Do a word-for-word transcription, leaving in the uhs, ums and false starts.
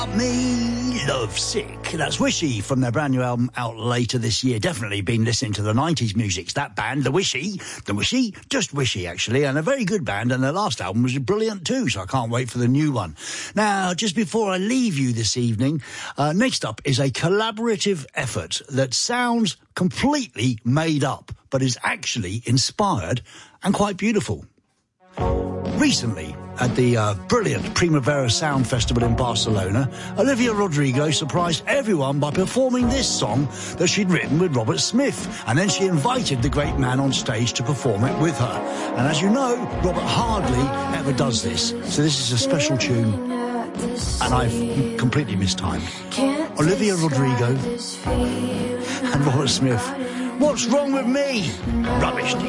Me Love Sick. That's Wishy from their brand new album out later this year. Definitely been listening to the nineties music. That band, The Wishy, The Wishy, just Wishy actually, and a very good band, and their last album was brilliant too, so I can't wait for the new one. Now, just before I leave you this evening, uh, next up is a collaborative effort that sounds completely made up, but is actually inspired and quite beautiful. Recently, at the uh, brilliant Primavera Sound Festival in Barcelona, Olivia Rodrigo surprised everyone by performing this song that she'd written with Robert Smith, and then she invited the great man on stage to perform it with her. And as you know, Robert hardly ever does this, so this is a special tune, and I've completely mistimed. Olivia Rodrigo and Robert Smith. What's wrong with me? Rubbish, dear.